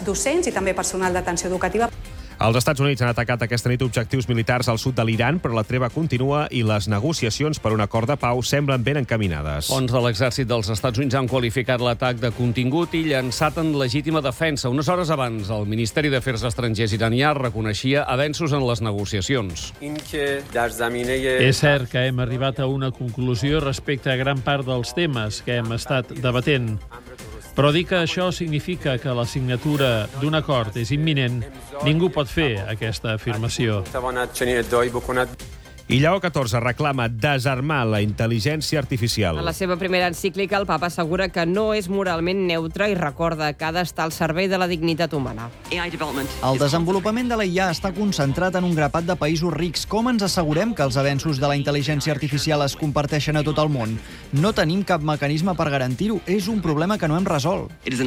docents i també personal d'atenció educativa. Els Estats Units han atacat aquesta nit objectius militars al sud de l'Iran, però la treva continua i les negociacions per un acord de pau semblen ben encaminades. Fons de l'exèrcit dels Estats Units han qualificat l'atac de contingut i llançat en legítima defensa. Unes hores abans, el Ministeri d'Afers Estrangers iranià reconeixia avenços en les negociacions. És cert que hem arribat a una conclusió respecte a gran part dels temes que hem estat debatent. Però dir que això significa que la signatura d'un acord és imminent, ningú pot fer aquesta afirmació. I Lleó XIV reclama desarmar la intel·ligència artificial. En la seva primera encíclica, el papa assegura que no és moralment neutre i recorda que ha d'estar al servei de la dignitat humana. El desenvolupament de la IA està concentrat en un grapat de països rics. Com ens assegurem que els avenços de la intel·ligència artificial es comparteixen a tot el món? No tenim cap mecanisme per garantir-ho. És un problema que no hem resolt.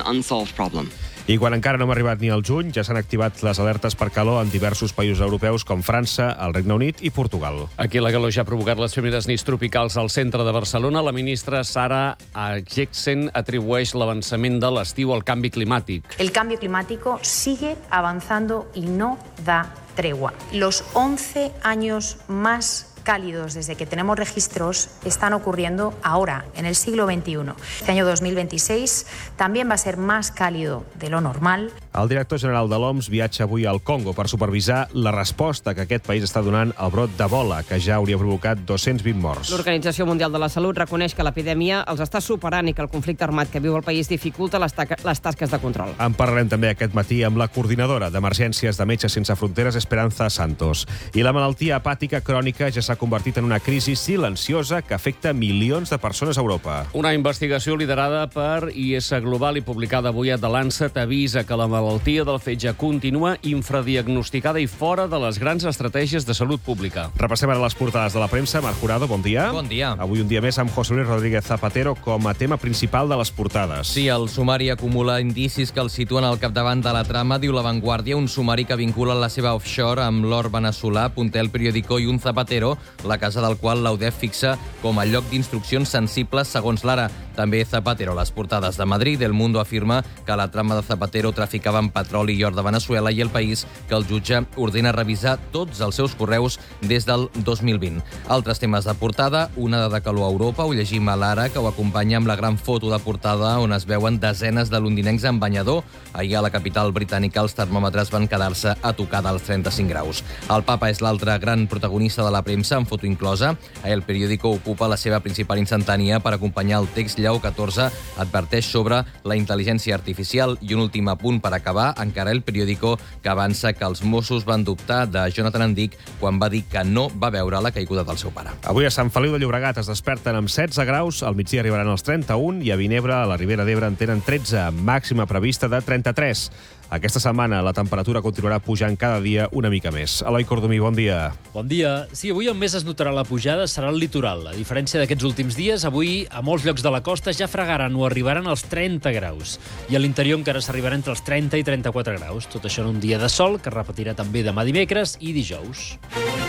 I quan encara no hem arribat ni al juny, ja s'han activat les alertes per calor en diversos països europeus com França, el Regne Unit i Portugal. Aquí la calor ja ha provocat les primeres nits tropicals al centre de Barcelona. La ministra Sara Ageksen atribueix l'avançament de l'estiu al canvi climàtic. El cambio climático sigue avanzando y no da tregua. Los 11 años más cálidos desde que tenemos registros están ocurriendo ahora, en el siglo XXI. Este año 2026 también va a ser más cálido de lo normal. El director general de l'OMS viatja avui al Congo per supervisar la resposta que aquest país està donant al brot d'Ebola, que ja hauria provocat 220 morts. L'Organització Mundial de la Salut reconeix que l'epidèmia els està superant i que el conflicte armat que viu el país dificulta les tasques de control. En parlarem també aquest matí amb la coordinadora d'emergències de Metges Sense Fronteres, Esperanza Santos. I la malaltia hepàtica crònica ja s'ha convertit en una crisi silenciosa que afecta milions de persones a Europa. Una investigació liderada per IS Global i publicada avui a The Lancet avisa que la malaltia del fetge continua infradiagnosticada i fora de les grans estratègies de salut pública. Repassem ara les portades de la premsa. Marc Jurado, bon dia. Bon dia. Avui un dia més amb José Luis Rodríguez Zapatero com a tema principal de les portades. Sí, el sumari acumula indicis que el situen al capdavant de la trama, diu La Vanguardia, un sumari que vincula la seva offshore amb l'or veneçolà, punter El Periódico i un Zapatero, la casa del qual l'UDEF fixa com a lloc d'instruccions sensibles segons l'Ara. També Zapatero a les portades de Madrid. El Mundo afirma que la trama de Zapatero traficava amb petroli i or de Veneçuela i El País que el jutge ordena revisar tots els seus correus des del 2020. Altres temes de portada, una de calor a Europa, ho llegim a l'Ara, que ho acompanya amb la gran foto de portada on es veuen desenes de londinencs en banyador. Ahir a la capital britànica els termòmetres van quedar-se a tocar dels 35 graus. El papa és l'altre gran protagonista de la premsa, amb foto inclosa. El Periódico ocupa la seva principal instantània per acompanyar el text. Lleó XIV adverteix sobre la intel·ligència artificial i un últim apunt per acabar, encara El Periódico, que avança que els Mossos van dubtar de Jonathan Andic quan va dir que no va veure la caiguda del seu pare. Avui a Sant Feliu de Llobregat es desperten amb 16 graus, al migdia arribaran als 31 i a Vinebre, a la Ribera d'Ebre, en tenen 13, màxima prevista de 33. Aquesta setmana la temperatura continuarà pujant cada dia una mica més. Eloi Cordomí, bon dia. Bon dia. Sí, avui on més es notarà la pujada serà el litoral. A diferència d'aquests últims dies, avui a molts llocs de la costa ja fregaran o arribaran als 30 graus. I a l'interior encara s'arribarà entre els 30 i 34 graus. Tot això en un dia de sol, que es repetirà també demà dimecres i dijous.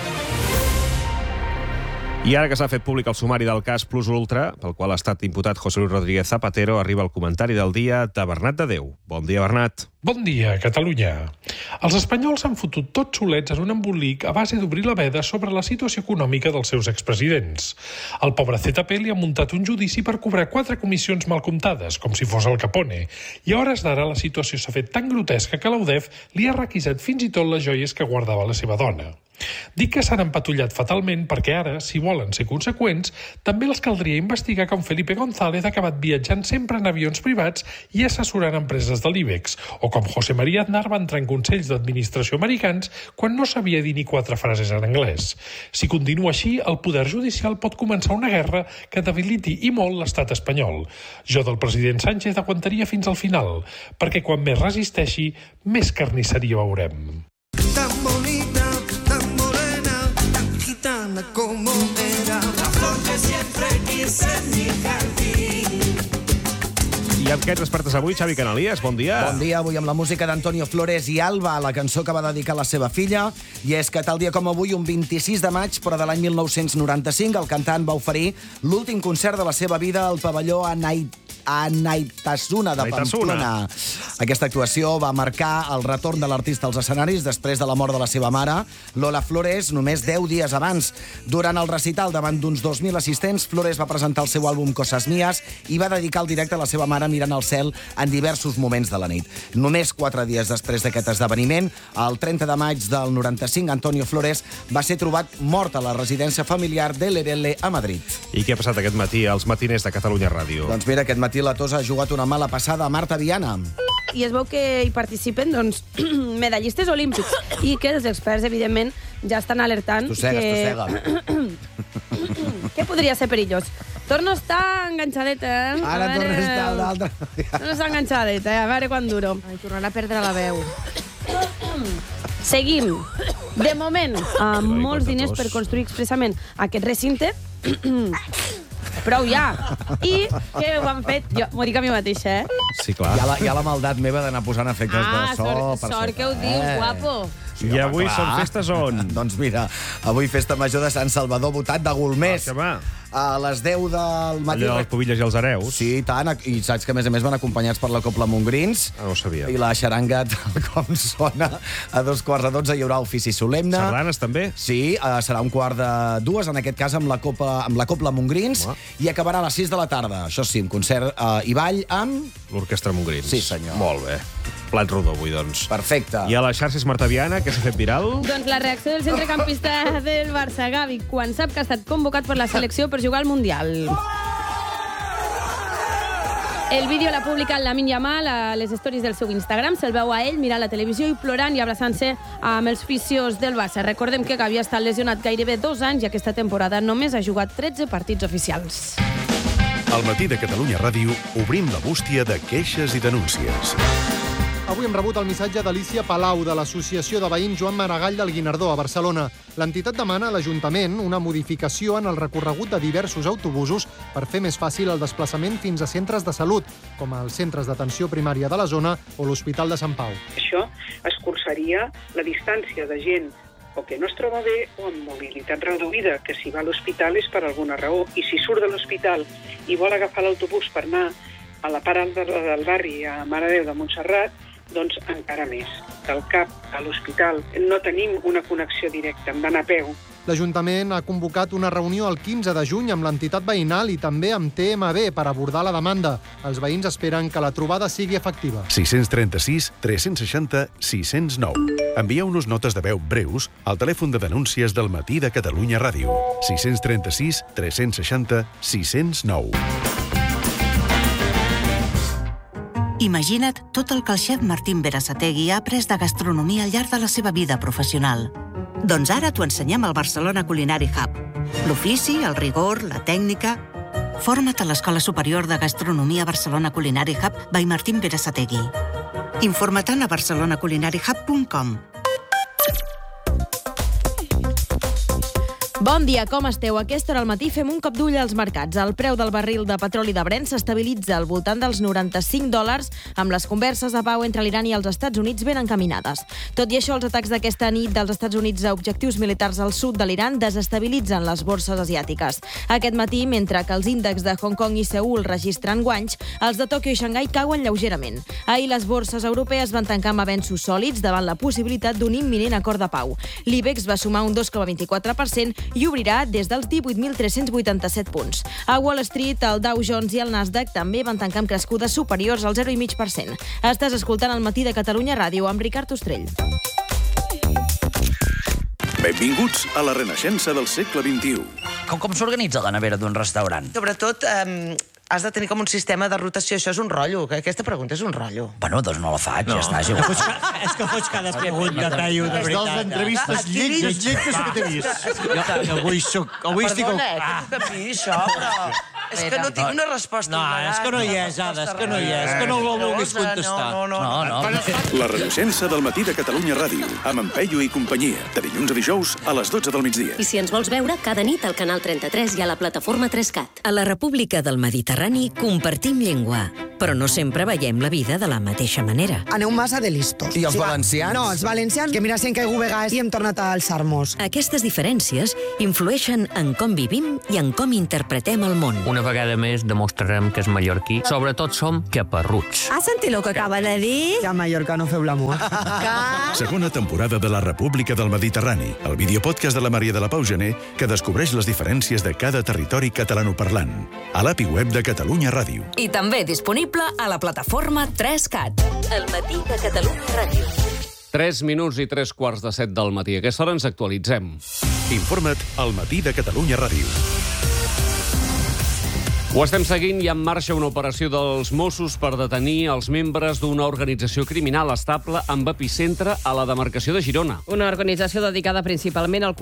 I ara que s'ha fet públic el sumari del cas Plus Ultra, pel qual ha estat imputat José Luis Rodríguez Zapatero, arriba el comentari del dia de Bernat de Déu. Bon dia, Bernat. Bon dia, Catalunya. Els espanyols s'han fotut tots solets en un embolic a base d'obrir la veda sobre la situació econòmica dels seus expresidents. El pobre ZP li ha muntat un judici per cobrar 4 comissions mal comptades, com si fos el Capone. I a hores d'ara la situació s'ha fet tan grotesca que l'UDEF li ha requisat fins i tot les joies que guardava la seva dona. Dic que s'han empatullat fatalment perquè ara, si volen ser conseqüents, també els caldria investigar com Felipe González ha acabat viatjant sempre en avions privats i assessorant empreses de l'IBEX, o com José María Aznar va entrar en consells d'administració americans quan no sabia dir ni 4 frases en anglès. Si continua així, el poder judicial pot començar una guerra que debiliti i molt l'estat espanyol. Jo del president Sánchez aguantaria fins al final, perquè quan més resisteixi, més carnisseria veurem. Tan bonita, tan morena, tan gitana como era, la flor que siempre quise en mi jardín. I amb què ens despertes avui, Xavi Canalies? Bon dia. Bon dia, avui amb la música d'Antonio Flores i Alba, la cançó que va dedicar a la seva filla. I és que tal dia com avui, un 26 de maig, però de l'any 1995, el cantant va oferir l'últim concert de la seva vida al pavelló Anaitasuna de Pamplona. Aquesta actuació va marcar el retorn de l'artista als escenaris després de la mort de la seva mare, Lola Flores, només 10 dies abans. Durant el recital, davant d'uns 2.000 assistents, Flores va presentar el seu àlbum Cosas Mías i va dedicar el directe a la seva mare mirant al cel en diversos moments de la nit. Només 4 dies després d'aquest esdeveniment, el 30 de maig del 95, Antonio Flores va ser trobat mort a la residència familiar de l'Erelle a Madrid. I què ha passat aquest matí als matiners de Catalunya Ràdio? Doncs mira, aquest matí la Tosa ha jugat una mala passada a Marta Viana. I es veu que hi participen medallistes olímpics i que els experts, evidentment, ja estan alertant Tossega. que podria ser perillós. Torno a estar enganxadeta, eh? Ara torna a estar una altra. Torno a estar enganxadeta, a veure quan duro. Ai, tornarà a perdre la veu. Seguim. De moment, amb molts diners per construir expressament aquest recinte. Prou ja. I què ho han fet? Jo m'ho dic a mi mateixa, eh? Sí, clar. Hi ha la maldat meva d'anar posant efectes de so. Sort que ho dius, guapo. Sí, i avui són festes on? Doncs mira, avui festa major de Sant Salvador, Botat de Golmés. A les 10 del matí. Allò dels Pubilles i els Hereus. Sí, tant. I saps que, a més van acompanyats per la Copla Montgrins. No ho sabia. I la xaranga, com sona, a 11:45 hi haurà ofici solemne. Sardanes, també? Sí, serà 1:45, en aquest cas amb la Copla Montgrins, i acabarà a les 6 de la tarda. Això sí, un concert i ball amb... L'Orquestra Montgrins. Sí, senyor. Molt bé. Plat rodó avui, doncs. Perfecte. I a les xarxes Marta Viana, què s'ha fet viral? Doncs la reacció del centrecampista del Barça, Gavi, quan sap que ha estat convocat per la selecció per jugar al Mundial. El vídeo l'ha publicat Lamine Yamal a les stories del seu Instagram. Se'l veu a ell mirant la televisió i plorant i abraçant-se amb els fisios del Barça. Recordem que Gavi ha estat lesionat gairebé 2 anys i aquesta temporada només ha jugat 13 partits oficials. Al matí de Catalunya Ràdio obrim la bústia de queixes i denúncies. Avui hem rebut el missatge d'Alicia Palau, de l'Associació de Veïns Joan Maragall del Guinardó, a Barcelona. L'entitat demana a l'Ajuntament una modificació en el recorregut de diversos autobusos per fer més fàcil el desplaçament fins a centres de salut, com els centres d'atenció primària de la zona o l'Hospital de Sant Pau. Això escurçaria la distància de gent o que no es troba bé o amb mobilitat reduïda, que si va a l'hospital és per alguna raó. I si surt de l'hospital i vol agafar l'autobús per anar a la part alta del barri, a Mare de Déu de Montserrat, doncs encara més. Del CAP a l'hospital no tenim una connexió directa, hem d'anar a peu. L'Ajuntament ha convocat una reunió el 15 de juny amb l'entitat veïnal i també amb TMB per abordar la demanda. Els veïns esperen que la trobada sigui efectiva. 636 360 609. Envieu-nos notes de veu breus al telèfon de denúncies del matí de Catalunya Ràdio. 636 360 609. Imagina't tot el que el xef Martín Berasategui ha après de gastronomia al llarg de la seva vida professional. Doncs ara t'ho ensenyem al Barcelona Culinary Hub. L'ofici, el rigor, la tècnica... Forma't a l'Escola Superior de Gastronomia Barcelona Culinary Hub by Martín Berasategui. Informa-te'n a barcelonaculinaryhub.com. Bon dia, com esteu? A aquesta hora al matí fem un cop d'ull als mercats. El preu del barril de petroli de Brent s'estabilitza al voltant dels $95, amb les converses de pau entre l'Iran i els Estats Units ben encaminades. Tot i això, els atacs d'aquesta nit dels Estats Units a objectius militars al sud de l'Iran desestabilitzen les borses asiàtiques. Aquest matí, mentre que els índexs de Hong Kong i Seül registren guanys, els de Tòquio i Xangai cauen lleugerament. Ahir les borses europees van tancar amb avenços sòlids davant la possibilitat d'un imminent acord de pau. L'IBEX va sumar un 2,24% i obrirà des dels 18.387 punts. A Wall Street, el Dow Jones i el Nasdaq també van tancar amb crescudes superiors al 0,5%. Estàs escoltant el matí de Catalunya Ràdio amb Ricard Ostrell. Benvinguts a la renaixença del segle XXI. Com s'organitza la nevera d'un restaurant? Sobretot, has de tenir com un sistema de rotació. Això és un rotllo. Aquesta pregunta és un rotllo. Bueno, doncs no la faig, ja està. És que fots cada pregunta, tallo, de veritat. És dels entrevistes lletges que t'he vist. Avui estic... Perdona, que tu capis, això, però... És que no tinc una resposta. No, és que no hi és, Ada, és que no hi és. És que no ho vulguis contestar. No. La renaixença del matí de Catalunya Ràdio, amb en Peyu i companyia, de dilluns a dijous a les 12 del migdia. I si ens vols veure, cada nit al Canal 33 i a la plataforma 3CAT. A la República del Mediterrani compartim llengua. però no sempre veiem la vida de la mateixa manera. Aneu massa de listos. I els valencians? No, els valencians, que mira si hem caigut vegades i hem tornat a alçar-nos. Aquestes diferències influeixen en com vivim i en com interpretem el món. Una vegada més demostrarem que és mallorquí. Sobretot som caparruts. Has sentit el que acaba de dir? Que a Mallorca no feu l'amor. Segona temporada de La República del Mediterrani, el videopodcast de la Maria de la Pau Gené que descobreix les diferències de cada territori catalanoparlant. A l'API web de Catalunya Ràdio. I també disponible a la plataforma 3CAT. El matí de Catalunya Ràdio. 3 minuts i 3:15 del matí. A aquesta hora ens actualitzem. Informa't al matí de Catalunya Ràdio. Ho estem seguint i en marxa una operació dels Mossos per detenir els membres d'una organització criminal estable amb epicentre a la demarcació de Girona. Una organització dedicada principalment al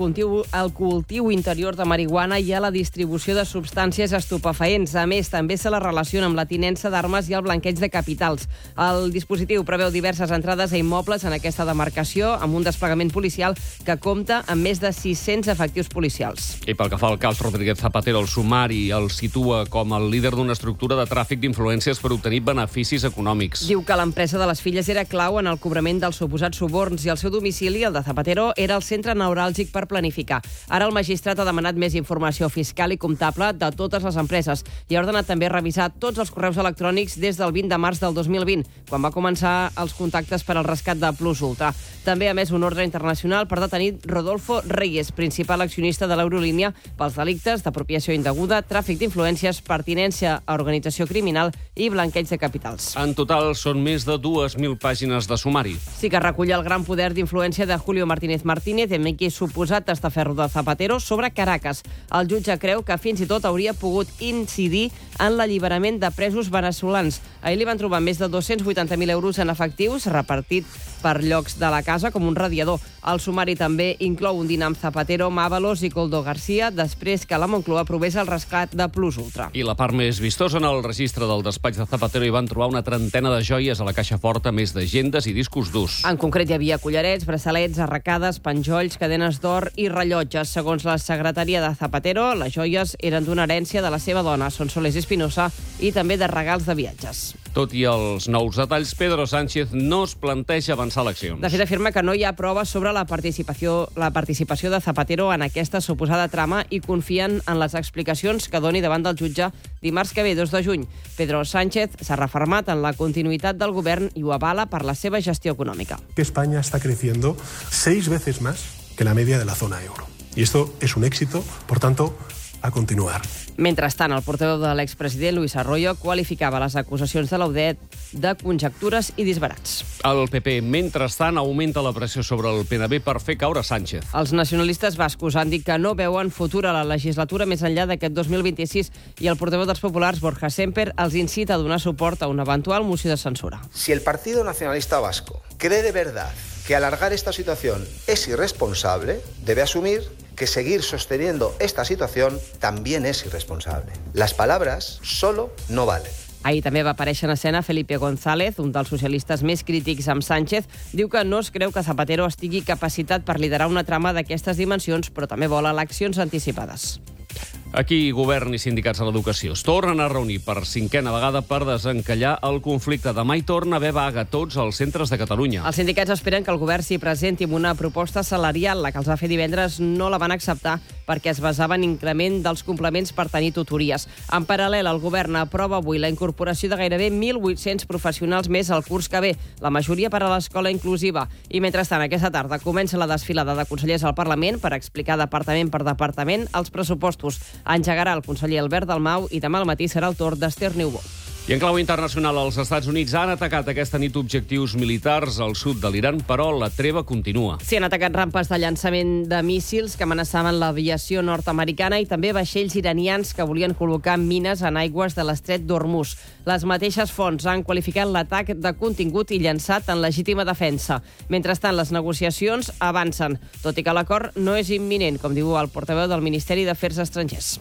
cultiu interior de marihuana i a la distribució de substàncies estupefaents. A més, també se la relaciona amb la tinença d'armes i el blanqueig de capitals. El dispositiu preveu diverses entrades a immobles en aquesta demarcació amb un desplegament policial que compta amb més de 600 efectius policials. I pel que fa al cas Rodríguez Zapatero, el sumari el situa com el líder d'una estructura de tràfic d'influències per obtenir beneficis econòmics. Diu que l'empresa de les filles era clau en el cobrament dels suposats suborns i el seu domicili, el de Zapatero, era el centre neuràlgic per planificar. Ara el magistrat ha demanat més informació fiscal i comptable de totes les empreses i ha ordenat també revisar tots els correus electrònics des del 20 de març del 2020, quan va començar els contactes per al rescat de Plus Ultra. També ha emès un ordre internacional per detenir Rodolfo Reyes, principal accionista de l'Eurolínia, pels delictes d'apropiació indeguda, tràfic d'influències, pertinència a organització criminal i blanqueig de capitals. En total són més de 2.000 pàgines de sumari. Sí que recull el gran poder d'influència de Julio Martínez Martínez, amic i suposat testaferro de Zapatero, sobre Caracas. El jutge creu que fins i tot hauria pogut incidir en l'alliberament de presos veneçolans. Ahir li van trobar més de 280.000 euros en efectius, repartit per llocs de la casa com un radiador. El sumari també inclou un dinar amb Zapatero, Mávalos i Coldo García, després que la Moncloa aprovés el rescat de Plus Ultra. I la part més vistosa, en el registre del despatx de Zapatero hi van trobar una trentena de joies a la caixa forta, més d'agendes i discos durs. En concret hi havia collarets, braçalets, arracades, penjolls, cadenes d'or i rellotges. Segons la secretaria de Zapatero, les joies eren d'una herència de la seva dona, Sonsoles Espinosa, i també de regals de viatges. Tot i els nous detalls, Pedro Sánchez no es planteja avançar eleccions. De fet, afirma que no hi ha proves sobre la participació de Zapatero en aquesta suposada trama i confien en les explicacions que doni davant del jutge dimarts que ve, 2 de juny. Pedro Sánchez s'ha refermat en la continuïtat del govern i ho avala per la seva gestió econòmica. España está creciendo 6 veces más que la media de la zona euro. Y esto es un éxito, por tanto, a continuar. Mentrestant, el portaveu de l'expresident, Luis Arroyo, qualificava les acusacions de l'Audet de conjectures i disbarats. El PP, mentrestant, augmenta la pressió sobre el PNB per fer caure Sánchez. Els nacionalistes bascos han dit que no veuen futur a la legislatura més enllà d'aquest 2026 i el portaveu dels populars, Borja Semper, els incita a donar suport a una eventual moció de censura. Si el Partido Nacionalista Vasco cree de verdad que alargar esta situación es irresponsable, debe asumir que seguir sosteniendo esta situación también es irresponsable. Las palabras solo no valen. Ahir també va aparèixer en escena Felipe González, un dels socialistes més crítics amb Sánchez. Diu que no es creu que Zapatero estigui capacitat per liderar una trama d'aquestes dimensions, però també vol eleccions anticipades. Aquí, govern i sindicats de l'educació es tornen a reunir per 5a vegada per desencallar el conflicte. Demà hi torna a haver vaga a tots els centres de Catalunya. Els sindicats esperen que el govern s'hi presenti amb una proposta salarial. La que els va fer divendres no la van acceptar perquè es basava en increment dels complements per tenir tutories. En paral·lel, el govern aprova avui la incorporació de gairebé 1.800 professionals més al curs que ve, la majoria per a l'escola inclusiva. I mentrestant, aquesta tarda comença la desfilada de consellers al Parlament per explicar departament per departament els pressupostos. Engegarà el conseller Albert Dalmau i demà al matí serà el torn d'Esther Niubó. I en clau internacional, els Estats Units han atacat aquesta nit objectius militars al sud de l'Iran, però la treva continua. Sí, han atacat rampes de llançament de míssils que amenaçaven l'aviació nord-americana i també vaixells iranians que volien col·locar mines en aigües de l'estret d'Hormuz. Les mateixes fonts han qualificat l'atac de contingut i llançat en legítima defensa. Mentrestant, les negociacions avancen, tot i que l'acord no és imminent, com diu el portaveu del Ministeri d'Afers Estrangers.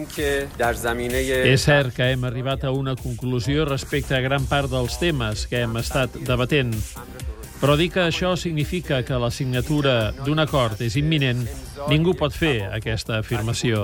És cert que hem arribat a una conclusió respecte a gran part dels temes que hem estat debatent. Però dir que això significa que la signatura d'un acord és imminent, ningú pot fer aquesta afirmació.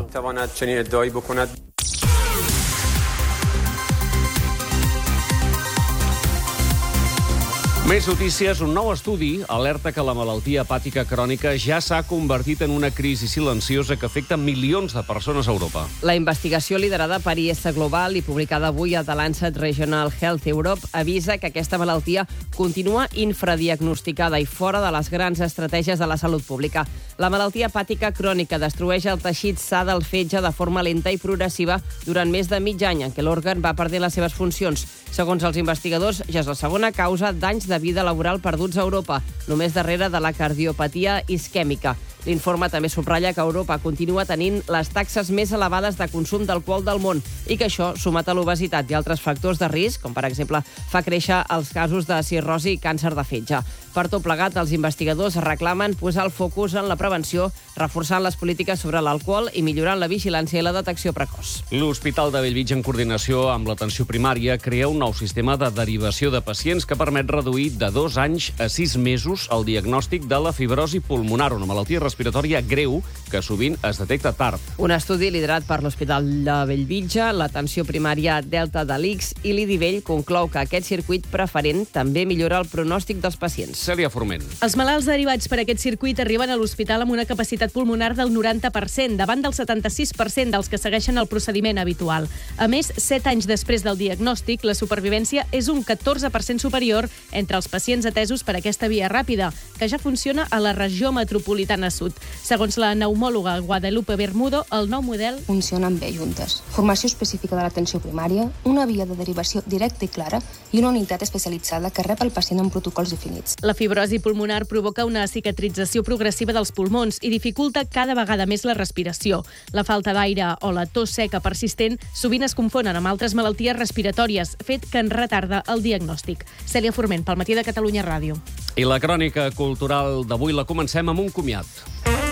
Més notícies. Un nou estudi alerta que la malaltia hepàtica crònica ja s'ha convertit en una crisi silenciosa que afecta milions de persones a Europa. La investigació liderada per IS Global i publicada avui a The Lancet Regional Health Europe avisa que aquesta malaltia continua infradiagnosticada i fora de les grans estratègies de la salut pública. La malaltia hepàtica crònica destrueix el teixit sa del fetge de forma lenta i progressiva durant més de mig any en què l'òrgan va perdent les seves funcions. Segons els investigadors, ja és la segona causa d'anys de vida laboral perduts a Europa, només darrere de la cardiopatia isquèmica. L'informe també subratlla que Europa continua tenint les taxes més elevades de consum d'alcohol del món i que això, sumat a l'obesitat i altres factors de risc, com per exemple fa créixer els casos de cirrosi i càncer de fetge. Per tot plegat, els investigadors reclamen posar el focus en la prevenció, reforçant les polítiques sobre l'alcohol i millorant la vigilància i la detecció precoç. L'Hospital de Bellvitge, en coordinació amb l'atenció primària, crea un nou sistema de derivació de pacients que permet reduir de 2 anys a 6 mesos el diagnòstic de la fibrosi pulmonar, una malaltia respiratòria greu que sovint es detecta tard. Un estudi liderat per l'Hospital de Bellvitge, l'atenció primària Delta de l'Ix i l'Idivell conclou que aquest circuit preferent també millora el pronòstic dels pacients. Cèlia Forment. Els malalts derivats per aquest circuit arriben a l'hospital amb una capacitat pulmonar del 90%, davant del 76% dels que segueixen el procediment habitual. A més, 7 anys després del diagnòstic, la supervivència és un 14% superior entre els pacients atesos per aquesta via ràpida, que ja funciona a la regió metropolitana sud. Segons la pneumòloga Guadalupe Bermudo, el nou model funcionen bé juntes. Formació específica de l'atenció primària, una via de derivació directa i clara i una unitat especialitzada que rep el pacient en protocols definits. La fibrosi pulmonar provoca una cicatrització progressiva dels pulmons i dificulta cada vegada més la respiració. La falta d'aire o la tos seca persistent sovint es confonen amb altres malalties respiratòries, fet que en retarda el diagnòstic. Cèlia Forment, pel Matí de Catalunya Ràdio. I la crònica cultural d'avui la comencem amb un comiat.